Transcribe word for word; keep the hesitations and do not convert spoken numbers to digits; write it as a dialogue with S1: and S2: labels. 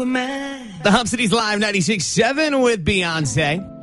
S1: man.
S2: The Hub City's Live ninety-six point seven with Beyonce.